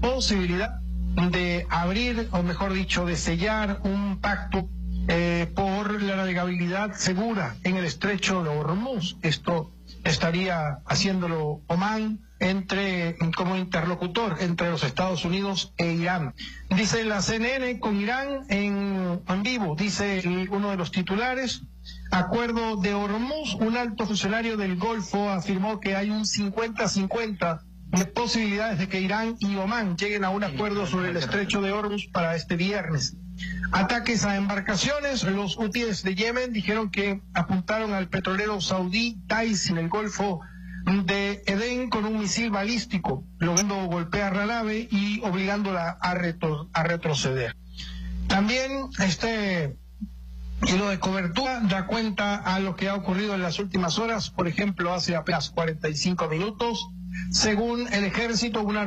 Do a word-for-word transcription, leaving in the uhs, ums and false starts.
posibilidad de abrir, o mejor dicho, de sellar un pacto eh, por la navegabilidad segura en el estrecho de Hormuz. Esto estaría haciéndolo Omán entre como interlocutor entre los Estados Unidos e Irán. Dice la C N N con Irán en, en vivo, dice uno de los titulares: acuerdo de Hormuz, un alto funcionario del Golfo afirmó que hay un cincuenta cincuenta de posibilidades de que Irán y Omán lleguen a un acuerdo sobre el estrecho de Hormuz para este viernes. Ataques a embarcaciones. Los hutíes de Yemen dijeron que apuntaron al petrolero saudí Taiz en el Golfo de Edén con un misil balístico, logrando golpear la nave y obligándola a, retro, a retroceder. También este hilo de cobertura da cuenta a lo que ha ocurrido en las últimas horas. Por ejemplo, hace apenas cuarenta y cinco minutos, según el ejército, una